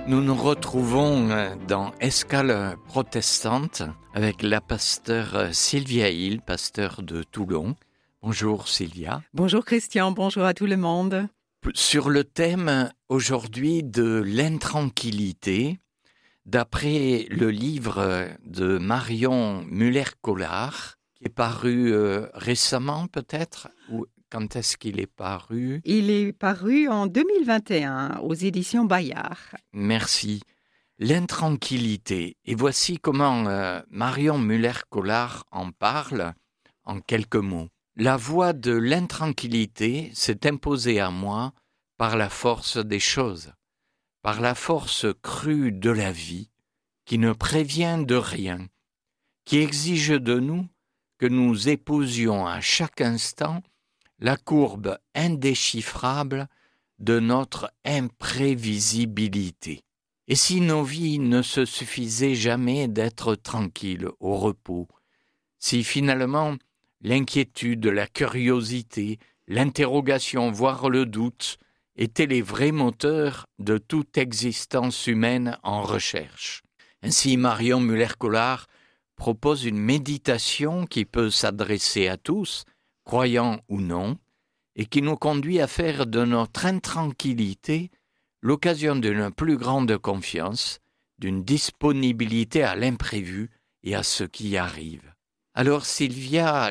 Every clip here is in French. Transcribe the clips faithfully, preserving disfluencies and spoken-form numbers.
Nous nous retrouvons dans Escale protestante avec la pasteure Sylvia Hill, pasteur de Toulon. Bonjour Sylvia. Bonjour Christian, bonjour à tout le monde. Sur le thème aujourd'hui de l'intranquillité, d'après le livre de Marion Muller-Collard, qui est paru euh, récemment peut-être, ou quand est-ce qu'il est paru ? Il est paru en deux mille vingt et un aux éditions Bayard. Merci. L'intranquillité. Et voici comment euh, Marion Muller-Collard en parle en quelques mots. La voie de l'intranquillité s'est imposée à moi par la force des choses, par la force crue de la vie, qui ne prévient de rien, qui exige de nous que nous épousions à chaque instant la courbe indéchiffrable de notre imprévisibilité. Et si nos vies ne se suffisaient jamais d'être tranquilles, au repos, si finalement l'inquiétude, la curiosité, l'interrogation, voire le doute, étaient les vrais moteurs de toute existence humaine en recherche. Ainsi, Marion Muller-Collard propose une méditation qui peut s'adresser à tous, croyants ou non, et qui nous conduit à faire de notre intranquillité l'occasion d'une plus grande confiance, d'une disponibilité à l'imprévu et à ce qui arrive. Alors Sylvia,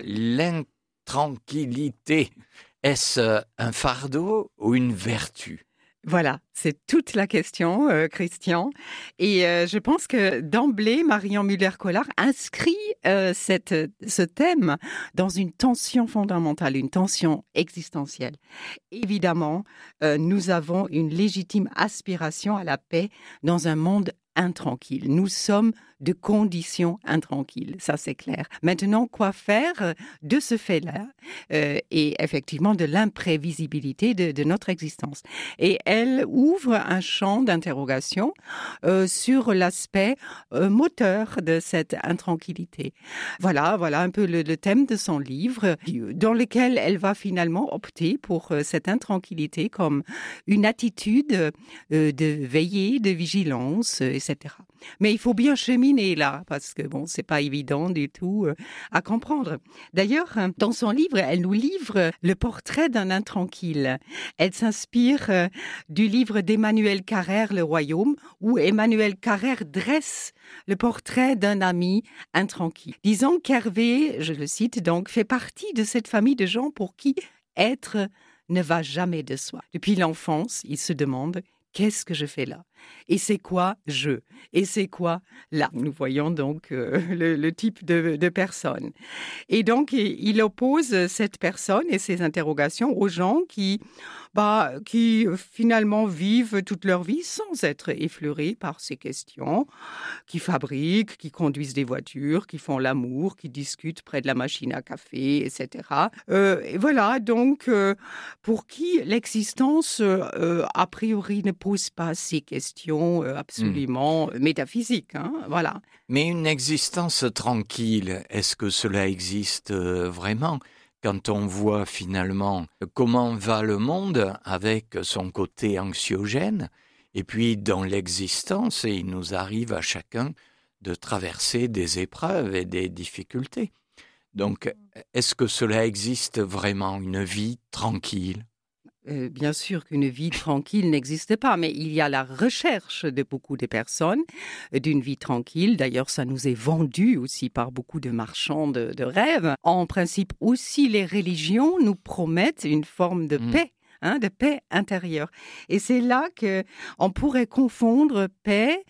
l'intranquillité, est-ce un fardeau ou une vertu ? Voilà, c'est toute la question, euh, Christian. Et euh, je pense que d'emblée, Marion Muller-Collard inscrit euh, cette, ce thème dans une tension fondamentale, une tension existentielle. Évidemment, euh, nous avons une légitime aspiration à la paix dans un monde intranquille. Nous sommes de conditions intranquilles, ça c'est clair. Maintenant, quoi faire de ce fait-là euh, et effectivement de l'imprévisibilité de, de notre existence. Et elle ouvre un champ d'interrogation euh, sur l'aspect euh, moteur de cette intranquillité. Voilà, voilà un peu le, le thème de son livre, dans lequel elle va finalement opter pour euh, cette intranquillité comme une attitude euh, de veillée, de vigilance, euh, et cetera. Mais il faut bien cheminer là, parce que bon, c'est pas évident du tout euh, à comprendre. D'ailleurs, dans son livre, elle nous livre le portrait d'un intranquille. Elle s'inspire euh, du livre d'Emmanuel Carrère, Le Royaume, où Emmanuel Carrère dresse le portrait d'un ami intranquille. Disons qu'Hervé, je le cite donc, fait partie de cette famille de gens pour qui être ne va jamais de soi. Depuis l'enfance, il se demande « Qu'est-ce que je fais là ? Et c'est quoi je ? Et c'est quoi là ?» Nous voyons donc euh, le, le type de, de personne. Et donc, il oppose cette personne et ses interrogations aux gens qui, bah, qui finalement vivent toute leur vie sans être effleurés par ces questions, qui fabriquent, qui conduisent des voitures, qui font l'amour, qui discutent près de la machine à café, et cetera. Euh, et voilà, donc, euh, pour qui l'existence, euh, a priori, ne pose pas ces questions absolument mmh. métaphysiques. Hein, voilà. Mais une existence tranquille, est-ce que cela existe vraiment ? Quand on voit finalement comment va le monde avec son côté anxiogène, et puis dans l'existence, il nous arrive à chacun de traverser des épreuves et des difficultés. Donc, est-ce que cela existe vraiment, une vie tranquille ? Euh, bien sûr qu'une vie tranquille n'existe pas, mais il y a la recherche de beaucoup de personnes euh, d'une vie tranquille. D'ailleurs, ça nous est vendu aussi par beaucoup de marchands de, de rêves. En principe, aussi, les religions nous promettent une forme de mmh. paix. Hein, de paix intérieure. Et c'est là qu'on pourrait confondre paix,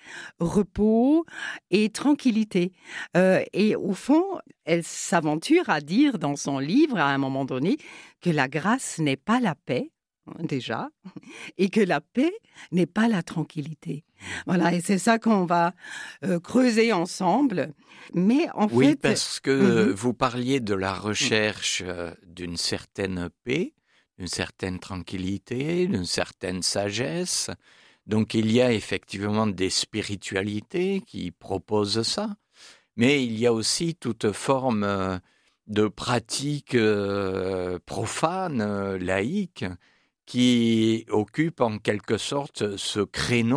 repos et tranquillité. Euh, et au fond, elle s'aventure à dire dans son livre, à un moment donné, que la grâce n'est pas la paix, déjà, et que la paix n'est pas la tranquillité. Voilà, et c'est ça qu'on va euh, creuser ensemble. Mais en oui, fait... parce que mm-hmm. vous parliez de la recherche euh, d'une certaine paix, d'une certaine tranquillité, d'une certaine sagesse. Donc il y a effectivement des spiritualités qui proposent ça, mais il y a aussi toute forme euh, de pratique euh, profane, euh, laïque, qui occupe en quelque sorte ce créneau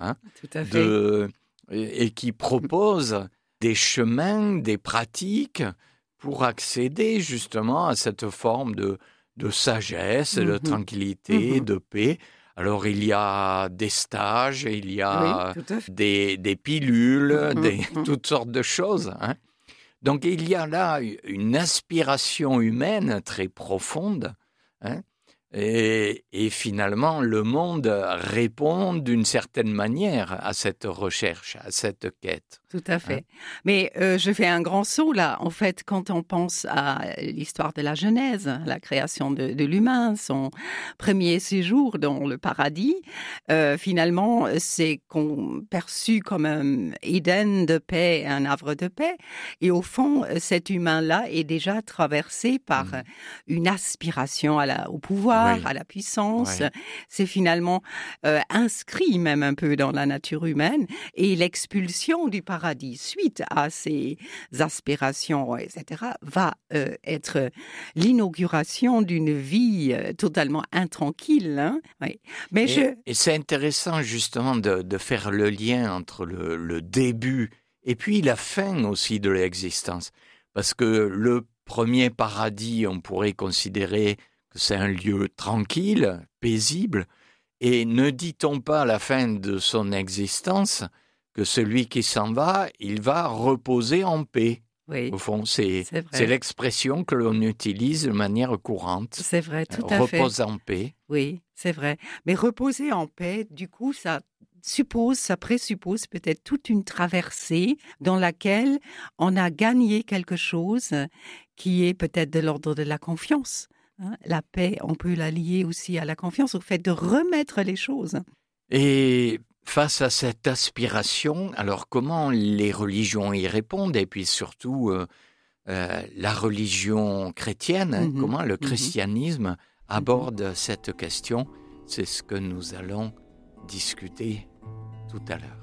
hein, Tout à fait. de, et, et qui propose des chemins, des pratiques pour accéder justement à cette forme de, de sagesse, de Mhm. tranquillité, Mhm. de paix. Alors il y a des stages, il y Oui, a tout à fait. des, des pilules, Mhm. des, Mhm. toutes sortes de choses, hein. Donc il y a là une aspiration humaine très profonde, hein, et, et finalement le monde répond d'une certaine manière à cette recherche, à cette quête, Tout à hein. fait. Mais euh, je fais un grand saut là. En fait, quand on pense à l'histoire de la Genèse, la création de, de l'humain, son premier séjour dans le paradis, euh, finalement, c'est con- perçu comme un Éden de paix, un havre de paix. Et au fond, cet humain-là est déjà traversé par Mm. une aspiration à la, au pouvoir, Oui, à la puissance. oui. C'est finalement euh, inscrit même un peu dans la nature humaine. Et l'expulsion du paradis suite à ces aspirations, et cetera, va euh, être l'inauguration d'une vie euh, totalement intranquille. Hein. Oui. Mais Et, je... et c'est intéressant justement de, de faire le lien entre le, le début et puis la fin aussi de l'existence. Parce que le premier paradis, on pourrait considérer que c'est un lieu tranquille, paisible, et ne dit-on pas à la fin de son existence que celui qui s'en va, il va reposer en paix. Au Oui, fond, c'est, c'est c'est vrai. l'expression que l'on utilise de manière courante. C'est vrai, Euh, tout à fait. Repose en paix. Oui, c'est vrai. Mais reposer en paix, du coup, ça suppose, ça présuppose peut-être toute une traversée dans laquelle on a gagné quelque chose qui est peut-être de l'ordre de la confiance. Hein. La paix, on peut la lier aussi à la confiance, au fait de remettre les choses. Et face à cette aspiration, alors comment les religions y répondent et puis surtout euh, euh, la religion chrétienne, hein, Mhm, comment le mhm, christianisme mhm. aborde cette question, c'est ce que nous allons discuter tout à l'heure.